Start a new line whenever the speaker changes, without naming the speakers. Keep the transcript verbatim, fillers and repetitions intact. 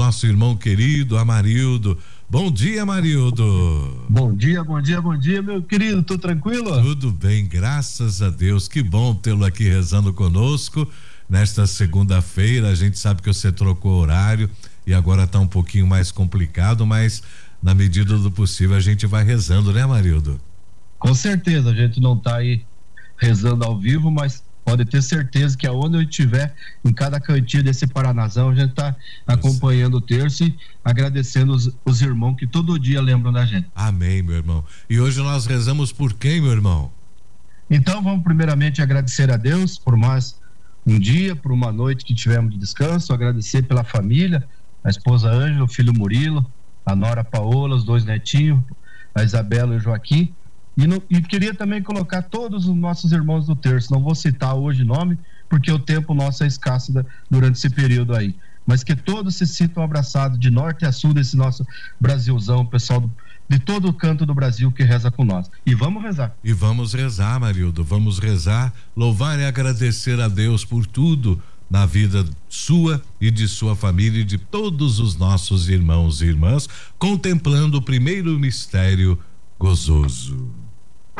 nosso irmão querido Amarildo. Bom dia, Amarildo.
Bom dia, bom dia, bom dia, meu querido, tudo tranquilo?
Tudo bem, graças a Deus, que bom tê-lo aqui rezando conosco nesta segunda-feira. A gente sabe que você trocou horário e agora tá um pouquinho mais complicado, mas na medida do possível a gente vai rezando, né, Amarildo?
Com certeza, a gente não tá aí rezando ao vivo, mas pode ter certeza que aonde eu estiver, em cada cantinho desse Paranazão, a gente está acompanhando o terço e agradecendo os, os irmãos que todo dia lembram da gente.
Amém, meu irmão. E hoje nós rezamos por quem, meu irmão?
Então vamos primeiramente agradecer a Deus por mais um dia, por uma noite que tivemos de descanso, agradecer pela família, a esposa Ângela, o filho Murilo, a nora Paola, os dois netinhos, a Isabela e o Joaquim. E, no, e queria também colocar todos os nossos irmãos do terço, não vou citar hoje nome, porque o tempo nosso é escasso da, durante esse período aí, mas que todos se sintam abraçados de norte a sul desse nosso Brasilzão, pessoal do, de todo o canto do Brasil que reza com nós. E vamos rezar.
E vamos rezar, Marildo, vamos rezar, louvar e agradecer a Deus por tudo na vida sua e de sua família e de todos os nossos irmãos e irmãs, contemplando o primeiro mistério gozoso.